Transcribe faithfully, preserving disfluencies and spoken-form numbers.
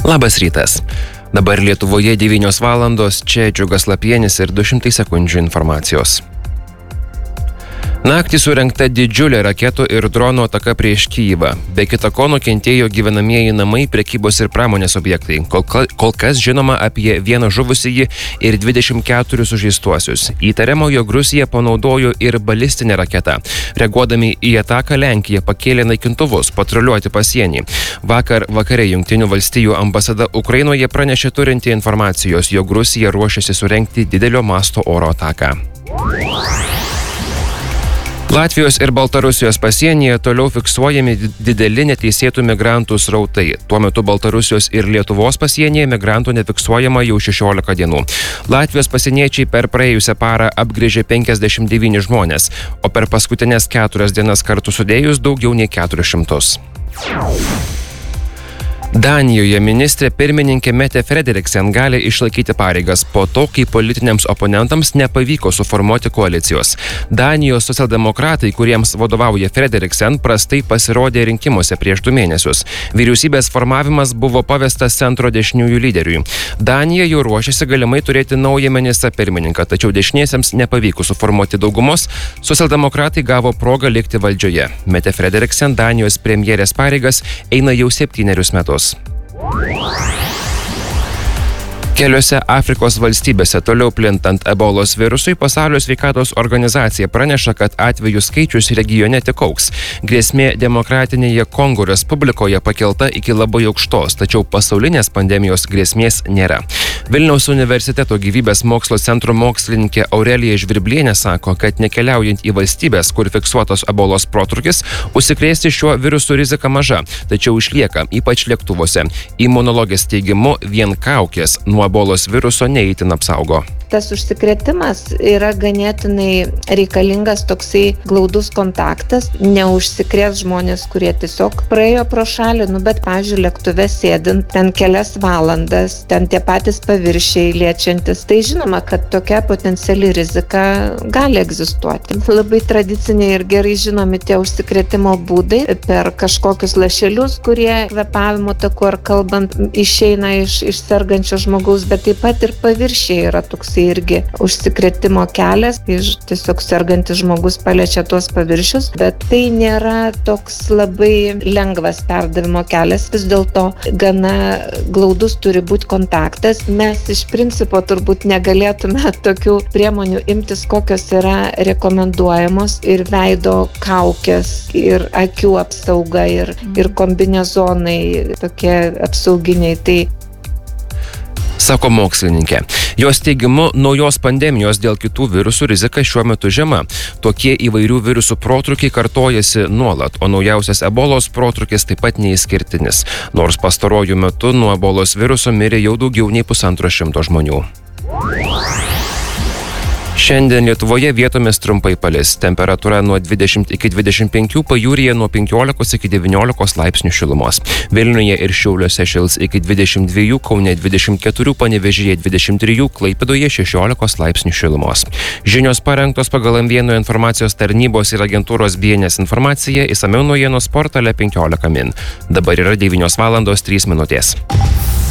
Labas rytas. Dabar Lietuvoje devynios valandos, čia Džiugas Lapienis ir du šimtai sekundžių informacijos. Naktį surengta didžiulė raketų ir dronų ataka prieš Kyjivą. Be kita ko nukentėjo gyvenamieji namai, prekybos ir pramonės objektai. Kol, kol kas žinoma apie vieną žuvusįjį ir dvidešimt keturis sužeistuosius. Įtariama, jog Rusija panaudojo ir balistinę raketą. Reaguodami į ataką, Lenkija pakėlė naikintuvus patruliuoti pasienį. Vakar vakare Jungtinių valstijų ambasada Ukrainoje pranešė turinti informacijos, jog Rusija ruošiasi surengti didelio masto oro ataką. Latvijos ir Baltarusijos pasienyje toliau fiksuojami dideli neteisėtų migrantų srautai. Tuo metu Baltarusijos ir Lietuvos pasienyje migrantų nefiksuojama jau šešiolika dienų. Latvijos pasieniečiai per praėjusią parą apgręžė penkiasdešimt devynis žmonės, o per paskutinės keturias dienas kartu sudėjus daugiau nei keturis šimtus. Danijoje ministrė pirmininkė Mette Frederiksen gali išlaikyti pareigas po to, kai politiniams oponentams nepavyko suformuoti koalicijos. Danijos socialdemokratai, kuriems vadovauja Frederiksen, prastai pasirodė rinkimuose prieš du mėnesius. Vyriausybės formavimas buvo pavestas centro dešiniųjų lyderiui. Danija jau ruošiasi galimai turėti naują ministrą pirmininką, tačiau dešiniesiems nepavyko suformuoti daugumos, socialdemokratai gavo progą likti valdžioje. Mette Frederiksen Danijos premjerės pareigas eina jau septynerius metus. Keliose Afrikos valstybėse toliau plintant ebolos virusui, Pasaulio sveikatos organizacija praneša, kad atvejų skaičius regione tik augs. Grėsmė Demokratinėje Kongo Respublikoje pakelta iki labai aukštos, tačiau pasaulinės pandemijos grėsmės nėra. Vilniaus universiteto gyvybės mokslo centro mokslininkė Aurelija Žvirblienė sako, kad nekeliaujant į valstybės, kur fiksuotas ebolos protrūkis, užsikrėsti šiuo virusu rizika maža, tačiau išlieka, ypač lėktuvuose. Imunologės teigimu, vien kaukės nuo ebolos viruso neįtin apsaugo. Tas užsikrėtimas yra ganėtinai reikalingas toksai glaudus kontaktas, neužsikrės žmonės, kurie tiesiog praėjo pro šalį, nu bet, pavyzdžiui, lėktuve sėdint ten kelias valandas, ten tie patys paviršiai liečiantis, tai žinoma, kad tokia potenciali rizika gali egzistuoti. Labai tradiciniai ir gerai žinomi tie užsikrėtimo būdai per kažkokius lašelius, kurie kvėpavimo taku ar kalbant išeina iš, iš sergančio žmogaus, bet taip pat ir paviršiai yra toks irgi užsikrėtimo kelias, iš tiesiog sergantis žmogus paliečia tuos paviršius, bet tai nėra toks labai lengvas perdavimo kelias, vis dėlto gana glaudus turi būti kontaktas. Mes iš principo turbūt negalėtume tokių priemonių imtis, kokios yra rekomenduojamos, ir veido kaukės, ir akių apsauga, ir, ir kombinezonai tokie apsauginiai. Tai sako mokslininkė. Jos teigimu, naujos pandemijos dėl kitų virusų rizika šiuo metu žema. Tokie įvairių virusų protrūkiai kartojasi nuolat, o naujausias ebolos protrūkis taip pat neišskirtinis. Nors pastaruoju metu nuo ebolos viruso mirė jau daugiau nei pusantro šimto žmonių. Šiandien Lietuvoje vietomis trumpai palis. Temperatūra nuo dvidešimt iki dvidešimt penkių, pajūryje nuo penkiolikos iki devyniolikos laipsnių šilumos. Vilniuje ir Šiauliuose šils iki dvidešimt dviejų, Kaune dvidešimt keturių, Panevėžyje dvidešimt trijų, Klaipėdoje šešiolikos laipsnių šilumos. Žinios parengtos pagal M vienas informacijos tarnybos ir agentūros B N S informaciją, išsamiau naujienos portale penkiolika min. Dabar yra devynios valandos trys minutės.